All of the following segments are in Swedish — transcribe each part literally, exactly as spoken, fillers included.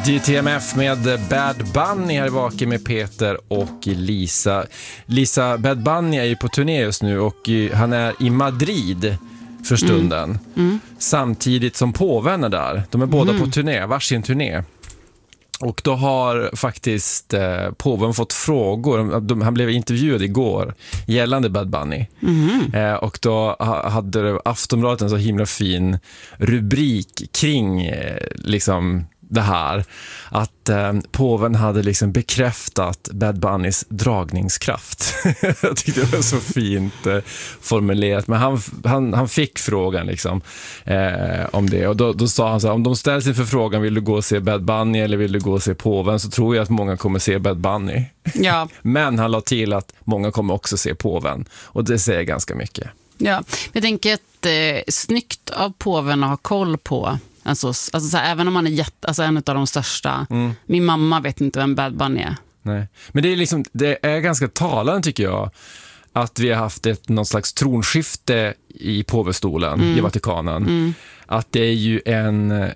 D T M F med Bad Bunny här vaken med Peter och Lisa. Lisa, Bad Bunny är ju på turné just nu och han är i Madrid för stunden. Mm. Mm. Samtidigt som påven är där. De är båda mm. på turné, varsin turné. Och då har faktiskt eh, påven fått frågor. De, han blev intervjuad igår gällande Bad Bunny. Mm. Eh, och då hade Aftonbladet en så himla fin rubrik kring eh, liksom det här. Att eh, påven hade liksom bekräftat Bad Bunnys dragningskraft. Jag tyckte det var så fint eh, formulerat. Men han, han, han fick frågan liksom eh, om det. Och då, då sa han så här, om de ställs inför frågan, vill du gå och se Bad Bunny eller vill du gå och se påven, så tror jag att många kommer se Bad Bunny. Ja. Men han la till att många kommer också se påven. Och det säger ganska mycket. Ja, jag tänker att det är snyggt av påven att ha koll på. Alltså, alltså så här, även om han är jätte, alltså en av de största. Mm. Min mamma vet inte vem Bad Bunny är. Nej. Men det är liksom, det är ganska talande tycker jag, att vi har haft ett någon slags tronskifte i påvestolen mm. i Vatikanen. Mm. Att det är ju en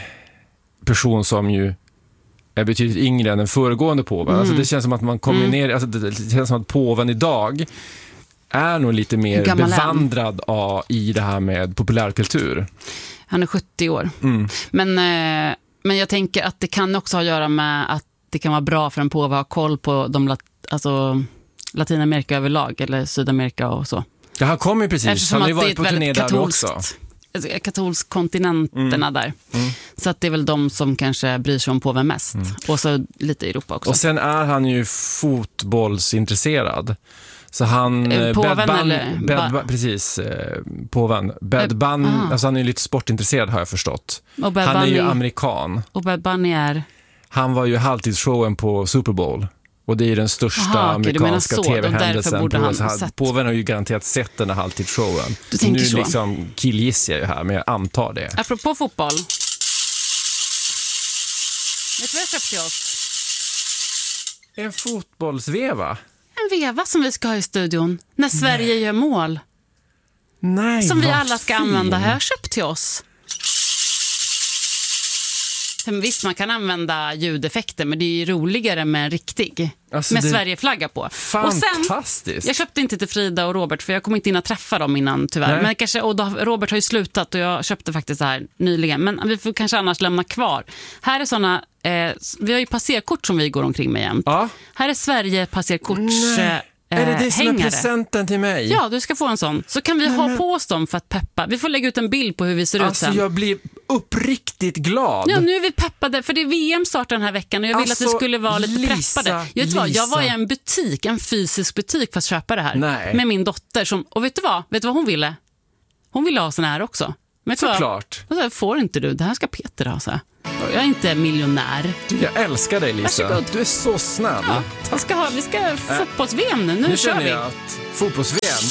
person som ju är betydligt yngre än den föregående påven. Mm. Alltså det känns som att man kommer mm. ner, alltså det känns som att påven idag är nog lite mer Gammal bevandrad av, i det här med populärkultur. Han är sjuttio år. Mm. Men, eh, men jag tänker att det kan också ha att göra med att det kan vara bra för en påve att ha koll på de lat- alltså, Latinamerika överlag eller Sydamerika och så. Ja, han kommer ju precis. Eftersom han har ju varit varit på turné där också. Katolsk kontinenterna mm. där. Mm. Så att det är väl de som kanske bryr sig om påven mest. Mm. Och så lite Europa också. Och sen är han ju fotbollsintresserad. Så han påven Bad Bun, eller Bad, ba- precis eh, påven Bad Bunny, alltså han är ju lite sportintresserad har jag förstått. Han Bunny, är ju amerikan. Och Bad Bunny är han var ju halvtidsshowen på Super Bowl. Och det är ju den största Aha, amerikanska okay, tv-händelsen. På, påven har ju garanterat sett den här halvtidsshowen. Nu så. liksom killgissar jag ju här, men jag antar det. Apropå fotboll. Vet du vad jag köpt till oss? En fotbollsveva? En veva som vi ska ha i studion när Sverige Nej. gör mål. Nej, som vi alla ska fin. använda. Här köpt till oss. För visst, man kan använda ljudeffekter, men det är ju roligare med en riktig. Alltså med det... Sverigeflagga på. Fantastiskt. Och sen, jag köpte inte till Frida och Robert, för jag kommer inte in att träffa dem innan tyvärr. Nej. Men kanske, och då, Robert har ju slutat och jag köpte faktiskt det här nyligen. Men vi får kanske annars lämna kvar. Här är såna, eh, vi har ju passerkort som vi går omkring med jämt. Ja. Här är Sverige passerkorts... Eh, Är det det som är presenten till mig? Ja, du ska få en sån. Så kan vi Nej, ha men... på oss dem för att peppa. Vi får lägga ut en bild på hur vi ser alltså, ut sen. Jag blir uppriktigt glad. Ja, nu är vi peppade. För det är V M startar den här veckan och jag vill alltså, att vi skulle vara lite Lisa, preppade. Jag, vet vad, jag var i en butik, en fysisk butik för att köpa det här. Nej. Med min dotter. Som, och vet du vad? Vet du vad hon ville? Hon ville ha sån här också. Men såklart. Vad får inte du? Det här ska Peter ha, så här. Jag är inte miljonär. Du, jag älskar dig, Lisa. Varsågod. Du är så snäll. Ja, vi ska ha, vi ska fotbolls-V M nu. Nu, nu kör vi. Jag att fotbolls-V M,